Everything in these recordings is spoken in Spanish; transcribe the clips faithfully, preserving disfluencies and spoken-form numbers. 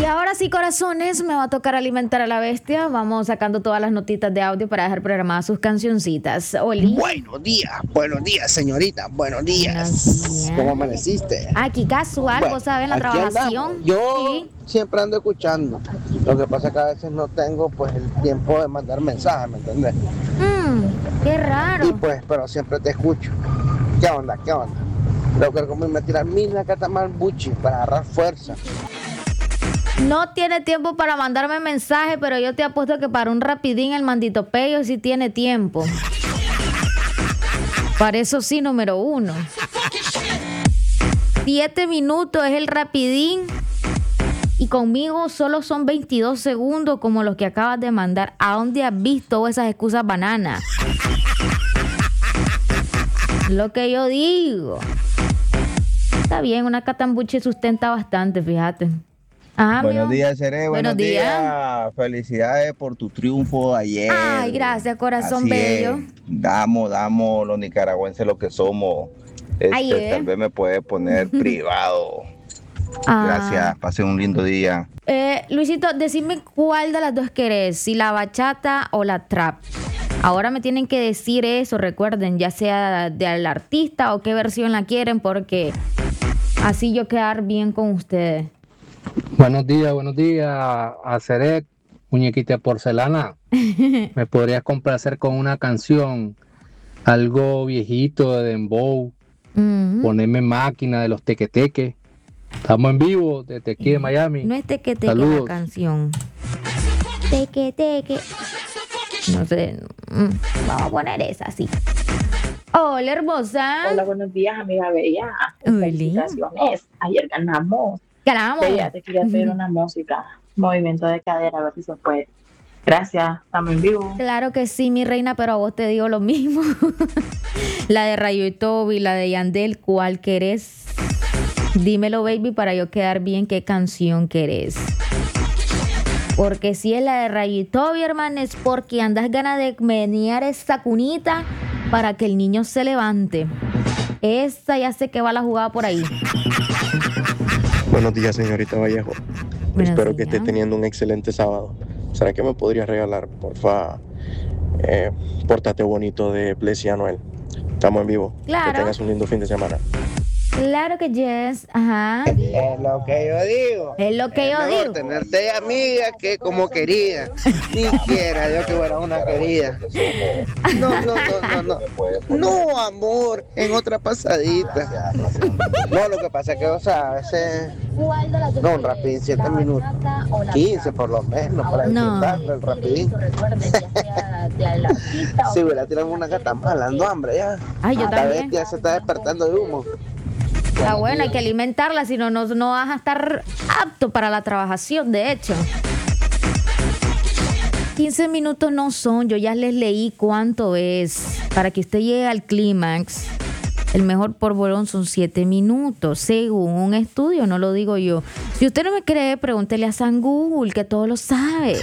Y ahora sí, corazones, me va a tocar alimentar a la bestia. Vamos sacando todas las notitas de audio para dejar programadas sus cancioncitas. Oli. Buenos días, buenos días, señorita, buenos días. Buenos días. ¿Cómo amaneciste? Aquí casual, Bueno, vos sabés, en la aquí trabajación. andamos. Yo Sí. siempre ando escuchando. Lo que pasa es que a veces no tengo pues el tiempo de mandar mensajes, ¿me entendés? Mm, qué raro. Y pues, pero siempre te escucho. ¿Qué onda? ¿Qué onda? Lo que como me tirar mil catamal buchi para agarrar fuerza. No tiene tiempo para mandarme mensaje, pero yo te apuesto que para un rapidín el mandito pello sí tiene tiempo. Para eso sí, número uno. Siete minutos es el rapidín. Y conmigo solo son veintidós segundos como los que acabas de mandar. ¿A dónde has visto esas excusas bananas? Lo que yo digo. Está bien, una catambuche sustenta bastante, fíjate. Ajá, Buenos amigo. días, Cere. Buenos Buenos días. días. Felicidades por tu triunfo ayer. Ay, gracias, corazón Así bello. es. Damos, damos los nicaragüenses lo que somos. Este, Ayer. Tal vez me puedes poner privado. Ah. Gracias. Pasen un lindo día. Eh, Luisito, decime cuál de las dos querés, si la bachata o la trap. Ahora me tienen que decir eso, recuerden, ya sea del artista o qué versión la quieren, porque así yo quedar bien con ustedes. Buenos días, buenos días, a Ceret, muñequita de porcelana. ¿Me podrías complacer con una canción, algo viejito de Dembow? Mm-hmm. Ponerme Máquina de los Tequeteques. Estamos en vivo desde aquí de Miami. No es teque teque Saludos. la canción. Teque teque. No sé. mm, Vamos a poner esa, sí. Hola, hermosa. Hola, buenos días, amiga Bella. Hola. Felicitaciones. Ayer ganamos. Ganamos. Bella, te quería pedir una música. Movimiento de cadera, a ver si se puede. Gracias, estamos en vivo. Claro que sí, mi reina, pero a vos te digo lo mismo. La de Rayo y Toby, la de Yandel, ¿cuál querés? Dímelo, baby, para yo quedar bien qué canción querés. Porque si es la de Rayo y Toby, hermano, es porque andas ganas de menear esa cunita para que el niño se levante. Esa ya sé que va la jugada por ahí. Buenos días, señorita Vallejo. Buenos Espero que días. esté teniendo un excelente sábado. ¿Será que me podrías regalar, porfa, eh, Pórtate Bonito de Bless y Anuel? Estamos en vivo. Claro. Que tengas un lindo fin de semana. Claro que yes, ajá. Es lo que yo digo. Es lo que Es yo mejor digo. tenerte de amiga que como querida. Ni quiera yo que fuera una querida. No, no, no, no, no. No, amor, en otra pasadita. No, lo que pasa es que, o sea, a veces. No, un rapidín, siete minutos. quince por lo menos, para No. disfrutarlo, el rapidín. Si hubiera tirado una gata mala, ando hambre ya. Ay, yo La también. bestia se está despertando de humo. Está bueno, hay que alimentarla, si no, no, no vas a estar apto para la trabajación, de hecho. quince minutos no son, yo ya les leí cuánto es. Para que usted llegue al clímax, el mejor porbolón son siete minutos, según un estudio, no lo digo yo. Si usted no me cree, pregúntele a San Google, que todo lo sabe.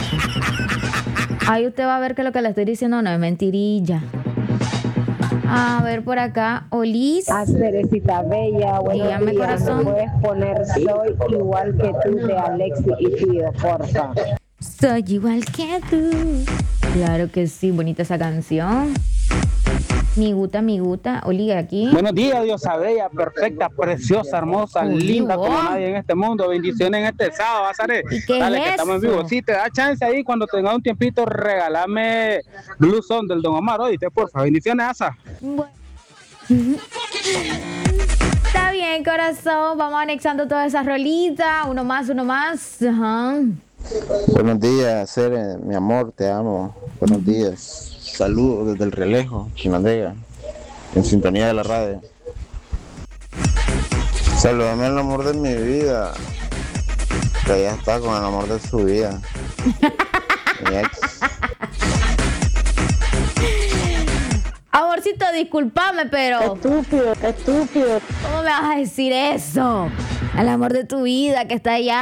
Ahí usted va a ver que lo que le estoy diciendo no es mentirilla. A ver por acá, Olis. A Cerecita Bella, buenos Dígame, días. corazón. ¿Me puedes poner Soy igual que tú de Alexi y Fido, porfa? Soy igual que tú. Claro que sí, bonita esa canción. Mi guta, mi guta. Oli, aquí. Buenos días, Diosa Bella, perfecta, preciosa, hermosa, Uy, linda vos. como nadie en este mundo. Bendiciones en este sábado, Bazaré. ¿Y qué Dale, es que estamos en eso? vivo. Si te da chance ahí, cuando tengas un tiempito, regálame Blue Son del Don Omar, oíste, porfa. Bendiciones, Asa. Bueno. Está bien, corazón. Vamos anexando todas esas rolitas. Uno más, uno más. Ajá. Buenos días, Cere. Mi amor, te amo. Buenos días. Saludos desde el Relejo, Chinandega. En sintonía de la radio. Saludame al amor de mi vida. Que ya está con el amor de su vida. Mi ex. Amorcito, discúlpame, pero Estúpido, estúpido. ¿cómo me vas a decir eso? Al amor de tu vida que está allá.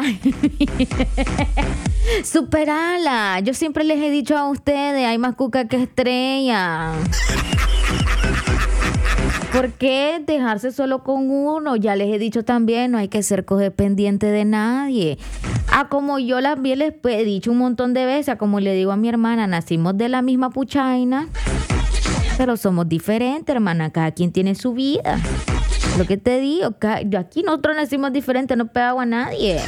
Superala. Yo siempre les he dicho a ustedes, hay más cuca que estrella. ¿Por qué dejarse solo con uno? Ya les he dicho también, no hay que ser codependiente de nadie. A como yo también les he dicho un montón de veces, a como le digo a mi hermana, nacimos de la misma puchaina, pero somos diferentes, hermana. Cada quien tiene su vida. Lo que te digo, yo aquí nosotros nacimos diferentes, no pegamos a nadie.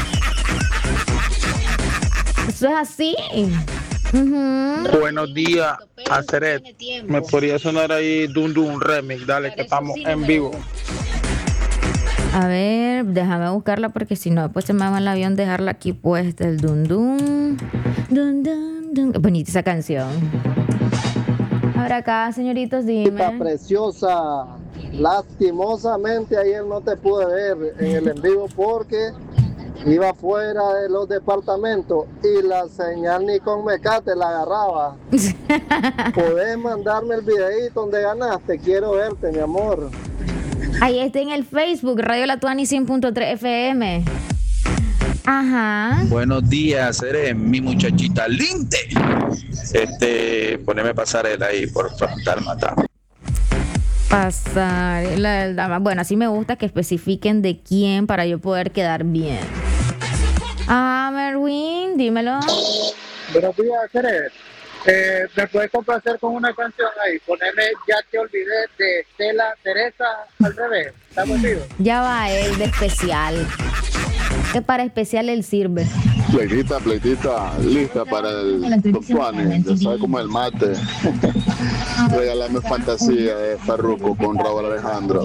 Eso es así. Uh-huh. Buenos días, Aceret. Me podría sonar ahí Dun Dun Remix. Dale, que estamos en vivo. A ver, déjame buscarla porque si no, después se me va el avión dejarla aquí puesta. El Dun Dun. Dun Dun Dun. Bonita esa canción. Ahora acá, señoritos, dime. Está preciosa. Lastimosamente ayer no te pude ver en el en vivo porque iba fuera de los departamentos y la señal ni con mecate la agarraba. ¿Podés mandarme el videíto donde ganaste? Quiero verte, mi amor. Ahí está en el Facebook, Radio La Tuani cien punto tres F M. Ajá. Buenos días, eres mi muchachita linda. Este, poneme pasarela ahí, por favor, matar. Pasar la, la, bueno, así me gusta que especifiquen de quién para yo poder quedar bien. Ah, Merwin, dímelo. Buenos días, Cere. Eh, ¿Me puedes complacer con una canción ahí? Poneme Ya te olvidé de Estela Teresa al revés. ¿Estamos vivos? Ya va, el de especial. Que para especial él sirve. Pleitita, pleitita, lista para el Tuani. Ya sabes cómo es el mate. Regálame Fantasía de Farruko con Raúl Alejandro.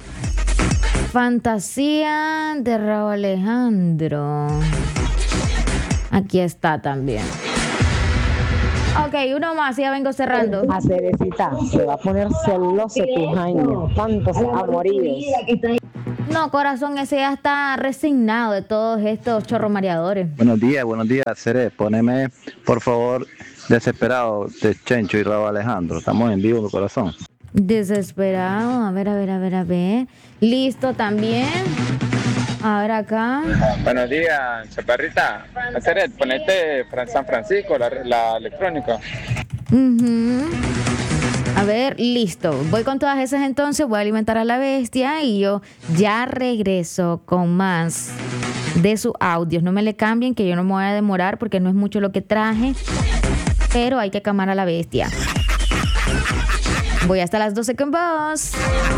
Fantasía de Raúl Alejandro. Aquí está también. Ok, uno más, ya vengo cerrando. A Cerecita, se va a poner celoso tu años, tantos amoríos. No, corazón, ese ya está resignado de todos estos chorros mareadores. Buenos días, buenos días, Cere. Poneme, por favor, Desesperado de Chencho y Raúl Alejandro. Estamos en vivo, mi corazón. Desesperado, a ver, a ver, a ver, a ver. Listo también. Ahora acá. Buenos días, chaparrita. Aceret, ponete San Francisco, la, la electrónica. Uh-huh. A ver, listo. Voy con todas esas entonces, voy a alimentar a la bestia y yo ya regreso con más de sus audios. No me le cambien, que yo no me voy a demorar porque no es mucho lo que traje, pero hay que calmar a la bestia. Voy hasta las doce con vos.